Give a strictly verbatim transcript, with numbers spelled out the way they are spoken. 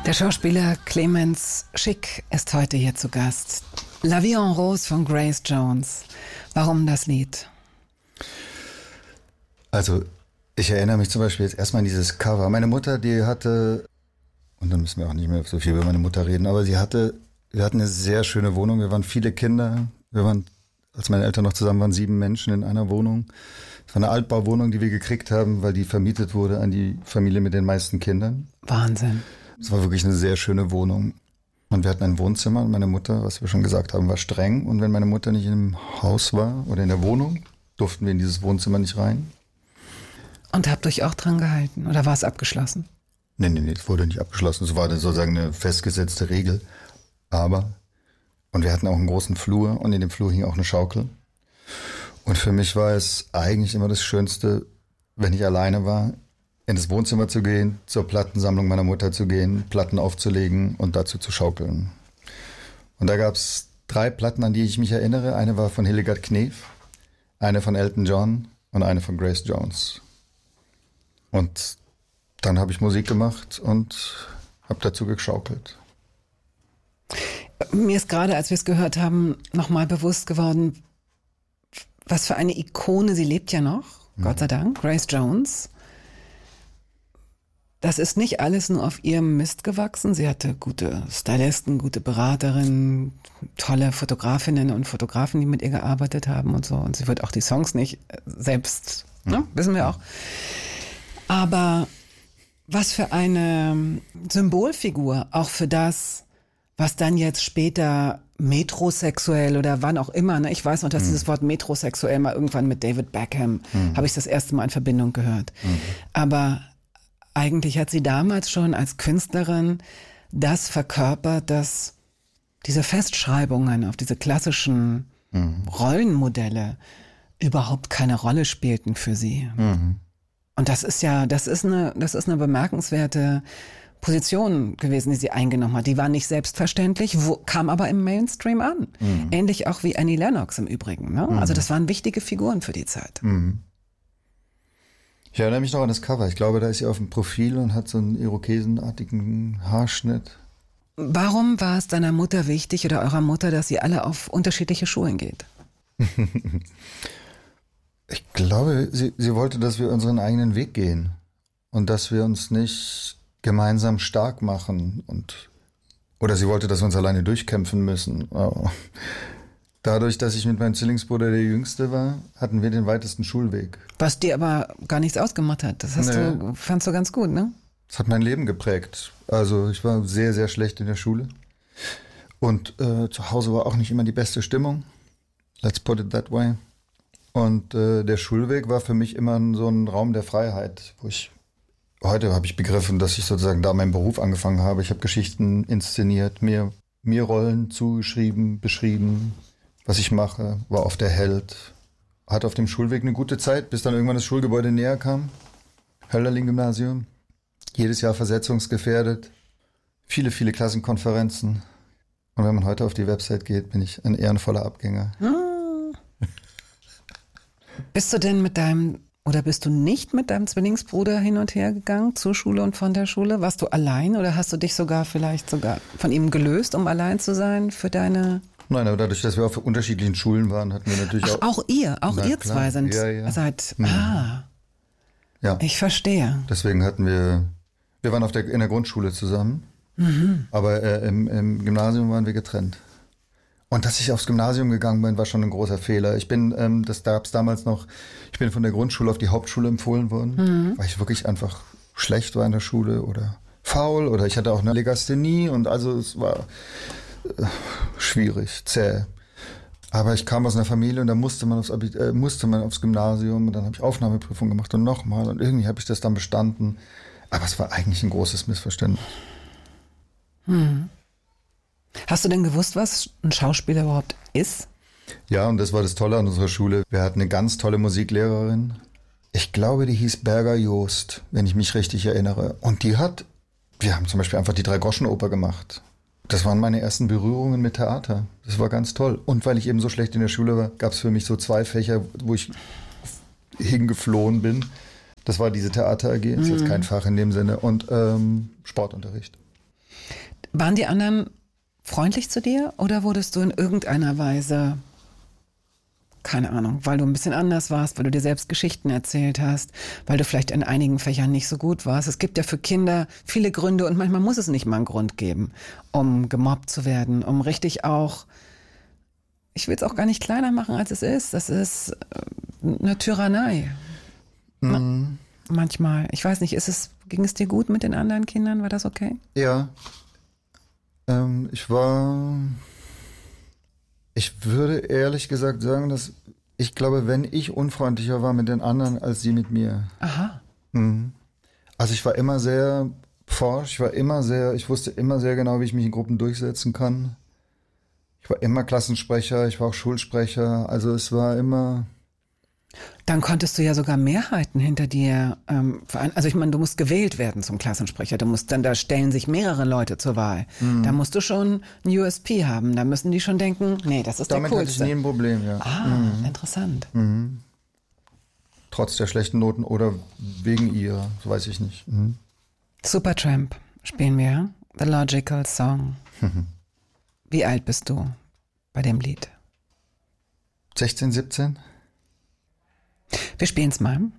Der Schauspieler Clemens Schick ist heute hier zu Gast. La Vie en Rose von Grace Jones. Warum das Lied? Also, ich erinnere mich zum Beispiel jetzt erstmal an dieses Cover. Meine Mutter, die hatte, und dann müssen wir auch nicht mehr so viel über meine Mutter reden, aber sie hatte, wir hatten eine sehr schöne Wohnung. Wir waren viele Kinder. Wir waren, als meine Eltern noch zusammen waren, sieben Menschen in einer Wohnung. Es war eine Altbauwohnung, die wir gekriegt haben, weil die vermietet wurde an die Familie mit den meisten Kindern. Wahnsinn. Es war wirklich eine sehr schöne Wohnung. Und wir hatten ein Wohnzimmer und meine Mutter, was wir schon gesagt haben, war streng. Und wenn meine Mutter nicht im Haus war oder in der Wohnung, durften wir in dieses Wohnzimmer nicht rein. Und habt euch auch dran gehalten? Oder war es abgeschlossen? Nee, nee, nee, es wurde nicht abgeschlossen. Es war sozusagen eine festgesetzte Regel. Aber, und wir hatten auch einen großen Flur und in dem Flur hing auch eine Schaukel. Und für mich war es eigentlich immer das Schönste, wenn ich alleine war, in das Wohnzimmer zu gehen, zur Plattensammlung meiner Mutter zu gehen, Platten aufzulegen und dazu zu schaukeln. Und da gab es drei Platten, an die ich mich erinnere. Eine war von Hildegard Knef, eine von Elton John und eine von Grace Jones. Und dann habe ich Musik gemacht und habe dazu geschaukelt. Mir ist gerade, als wir es gehört haben, nochmal bewusst geworden, was für eine Ikone, sie lebt ja noch, mhm. Gott sei Dank, Grace Jones. Das ist nicht alles nur auf ihrem Mist gewachsen. Sie hatte gute Stylisten, gute Beraterinnen, tolle Fotografinnen und Fotografen, die mit ihr gearbeitet haben und so. Und sie wird auch die Songs nicht selbst, mhm. ne, wissen wir auch. Aber was für eine Symbolfigur, auch für das, was dann jetzt später metrosexuell oder wann auch immer, ne? Ich weiß noch, dass mhm. dieses Wort metrosexuell mal irgendwann mit David Beckham, mhm. habe ich das erste Mal in Verbindung gehört. Mhm. Aber eigentlich hat sie damals schon als Künstlerin das verkörpert, dass diese Festschreibungen auf diese klassischen mhm. Rollenmodelle überhaupt keine Rolle spielten für sie. Mhm. Und das ist ja, das ist eine, das ist eine bemerkenswerte Position gewesen, die sie eingenommen hat. Die war nicht selbstverständlich, wo, kam aber im Mainstream an. Mhm. Ähnlich auch wie Annie Lennox im Übrigen. Ne? Mhm. Also das waren wichtige Figuren für die Zeit. Mhm. Ich erinnere mich noch an das Cover. Ich glaube, da ist sie auf dem Profil und hat so einen irokesenartigen Haarschnitt. Warum war es deiner Mutter wichtig oder eurer Mutter, dass ihr alle auf unterschiedliche Schulen geht? Ich glaube, sie, sie wollte, dass wir unseren eigenen Weg gehen und dass wir uns nicht gemeinsam stark machen. Und oder sie wollte, dass wir uns alleine durchkämpfen müssen. Oh. Dadurch, dass ich mit meinem Zwillingsbruder der Jüngste war, hatten wir den weitesten Schulweg. Was dir aber gar nichts ausgemacht hat. Das hast nee. du, fandst du ganz gut, ne? Das hat mein Leben geprägt. Also ich war sehr, sehr schlecht in der Schule. Und äh, zu Hause war auch nicht immer die beste Stimmung. Let's put it that way. Und äh, der Schulweg war für mich immer so ein Raum der Freiheit, wo ich, heute habe ich begriffen, dass ich sozusagen da meinen Beruf angefangen habe. Ich habe Geschichten inszeniert, mir, mir Rollen zugeschrieben, beschrieben. Was ich mache, war oft der Held. Hatte auf dem Schulweg eine gute Zeit, bis dann irgendwann das Schulgebäude näher kam. Hölderlin-Gymnasium. Jedes Jahr versetzungsgefährdet. Viele, viele Klassenkonferenzen. Und wenn man heute auf die Website geht, bin ich ein ehrenvoller Abgänger. Hm. Bist du denn mit deinem, oder bist du nicht mit deinem Zwillingsbruder hin und her gegangen zur Schule und von der Schule? Warst du allein oder hast du dich sogar vielleicht sogar von ihm gelöst, um allein zu sein für deine... Nein, aber dadurch, dass wir auf unterschiedlichen Schulen waren, hatten wir natürlich Ach, auch... auch ihr, auch Na, ihr klar. zwei sind ja, ja. seit... Mhm. Ah, ja. Ich verstehe. Deswegen hatten wir... Wir waren auf der, in der Grundschule zusammen, mhm. aber äh, im, im Gymnasium waren wir getrennt. Und dass ich aufs Gymnasium gegangen bin, war schon ein großer Fehler. Ich bin, ähm, das gab es damals noch, ich bin von der Grundschule auf die Hauptschule empfohlen worden, mhm. weil ich wirklich einfach schlecht war in der Schule oder faul oder ich hatte auch eine Legasthenie und also es war... schwierig, zäh. Aber ich kam aus einer Familie und da musste man aufs, Abi, äh, musste man aufs Gymnasium und dann habe ich Aufnahmeprüfung gemacht und nochmal und irgendwie habe ich das dann bestanden. Aber es war eigentlich ein großes Missverständnis. Hm. Hast du denn gewusst, was ein Schauspieler überhaupt ist? Ja, und das war das Tolle an unserer Schule. Wir hatten eine ganz tolle Musiklehrerin. Ich glaube, die hieß Berger Joost, wenn ich mich richtig erinnere. Und die hat, wir haben zum Beispiel einfach die Drei-Groschen-Oper gemacht. Das waren meine ersten Berührungen mit Theater. Das war ganz toll. Und weil ich eben so schlecht in der Schule war, gab es für mich so zwei Fächer, wo ich hingeflohen bin. Das war diese Theater A G, ist jetzt kein Fach in dem Sinne, und ähm, Sportunterricht. Waren die anderen freundlich zu dir oder wurdest du in irgendeiner Weise, keine Ahnung, weil du ein bisschen anders warst, weil du dir selbst Geschichten erzählt hast, weil du vielleicht in einigen Fächern nicht so gut warst? Es gibt ja für Kinder viele Gründe und manchmal muss es nicht mal einen Grund geben, um gemobbt zu werden, um richtig auch, ich will es auch gar nicht kleiner machen, als es ist. Das ist eine Tyrannei. Mhm. Manchmal. Ich weiß nicht, ist es, ging es dir gut mit den anderen Kindern? War das okay? Ja. Ähm, ich war, ich würde ehrlich gesagt sagen, dass ich glaube, wenn ich unfreundlicher war mit den anderen, als sie mit mir. Aha. Mhm. Also ich war immer sehr forsch, ich war immer sehr, ich wusste immer sehr genau, wie ich mich in Gruppen durchsetzen kann. Ich war immer Klassensprecher, ich war auch Schulsprecher, also es war immer... Dann konntest du ja sogar Mehrheiten hinter dir, ähm, also ich meine, du musst gewählt werden zum Klassensprecher, du musst dann, da stellen sich mehrere Leute zur Wahl. Mhm. Da musst du schon ein U S P haben, da müssen die schon denken, nee, das ist Damit der Coolste. Damit hatte ich nie ein Problem, ja. Ah, mhm. Interessant. Mhm. Trotz der schlechten Noten oder wegen ihr, weiß ich nicht. Mhm. Supertramp spielen wir, The Logical Song. Wie alt bist du bei dem Lied? sechzehn, siebzehn. Wir spielen es mal.